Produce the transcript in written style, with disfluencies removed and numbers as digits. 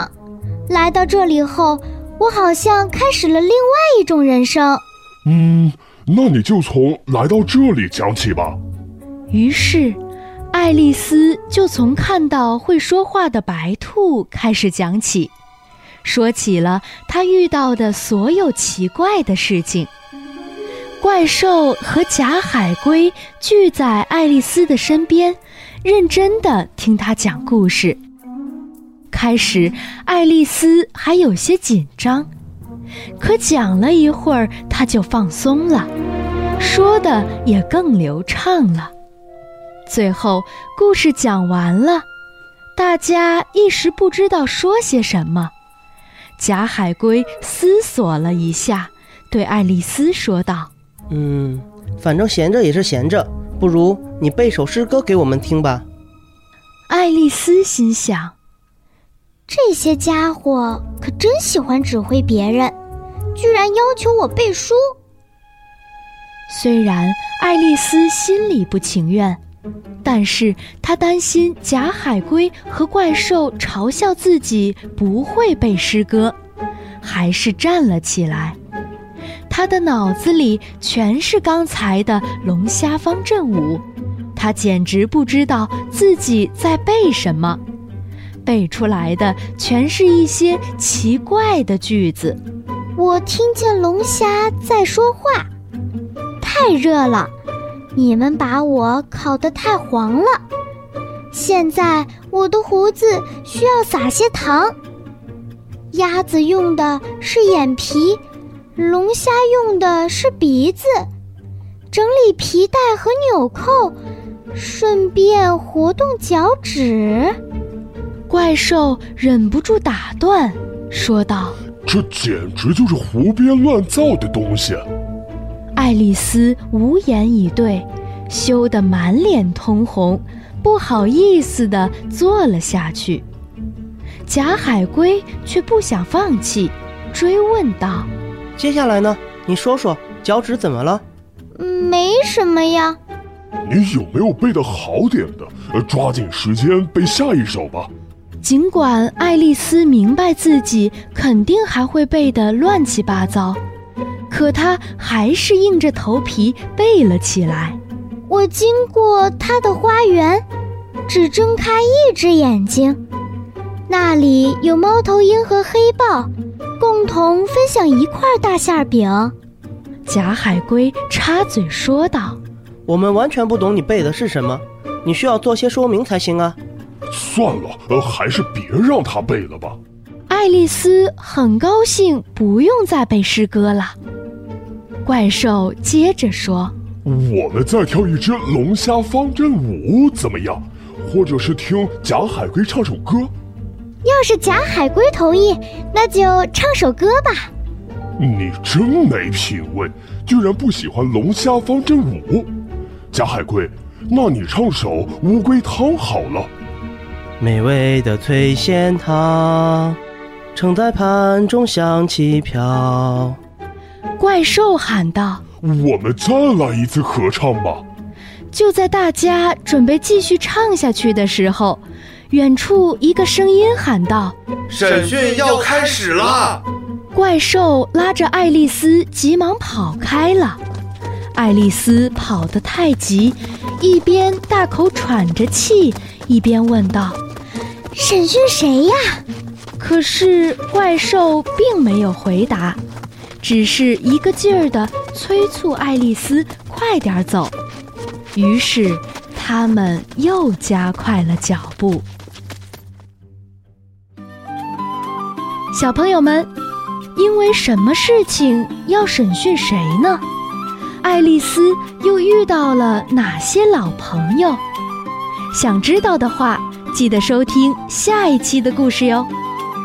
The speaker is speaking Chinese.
样。来到这里后，我好像开始了另外一种人生。 那你就从来到这里讲起吧。 于是爱丽丝就从看到会说话的白兔开始讲起，说起了她遇到的所有奇怪的事情。怪兽和假海龟聚在爱丽丝的身边，认真地听她讲故事。开始爱丽丝还有些紧张，可讲了一会儿她就放松了，说的也更流畅了。最后故事讲完了，大家一时不知道说些什么。假海龟思索了一下，对爱丽丝说道： 反正闲着也是闲着，不如你背首诗歌给我们听吧。 爱丽丝心想， 这些家伙可真喜欢指挥别人，居然要求我背书。 虽然爱丽丝心里不情愿，但是她担心假海龟和怪兽嘲笑自己不会背诗歌，还是站了起来。她的脑子里全是刚才的龙虾方阵舞，她简直不知道自己在背什么，背出来的全是一些奇怪的句子。 我听见龙虾在说话，太热了，你们把我烤得太黄了，现在我的胡子需要撒些糖。鸭子用的是眼皮，龙虾用的是鼻子，整理皮带和纽扣，顺便活动脚趾。 怪兽忍不住打断，说道： 这简直就是胡编乱造的东西。 爱丽丝无言以对，羞得满脸通红，不好意思地坐了下去。假海龟却不想放弃，追问道： 接下来呢？你说说，脚趾怎么了？ 没什么呀。 你有没有背得好点的？抓紧时间背下一首吧。 尽管爱丽丝明白自己肯定还会背得乱七八糟，可她还是硬着头皮背了起来。 我经过她的花园，只睁开一只眼睛，那里有猫头鹰和黑豹，共同分享一块大馅饼。 假海龟插嘴说道： 我们完全不懂你背的是什么，你需要做些说明才行啊。 算了，还是别让他背了吧。 爱丽丝很高兴不用再背诗歌了。怪兽接着说： 我们再跳一支龙虾方阵舞怎么样？或者是听假海龟唱首歌？ 要是假海龟同意，那就唱首歌吧。 你真没品味，居然不喜欢龙虾方阵舞。假海龟，那你唱首乌龟汤好了。 美味的脆馅汤，盛在盘中香气飘。 怪兽喊道： 我们再来一次合唱吧。 就在大家准备继续唱下去的时候，远处一个声音喊道： 审讯要开始了。 怪兽拉着爱丽丝急忙跑开了。爱丽丝跑得太急，一边大口喘着气，一边问道： 审讯谁呀？ 可是怪兽并没有回答，只是一个劲儿地催促爱丽丝快点走。于是他们又加快了脚步。小朋友们，因为什么事情要审讯谁呢？爱丽丝又遇到了哪些老朋友？想知道的话，记得收听下一期的故事哟。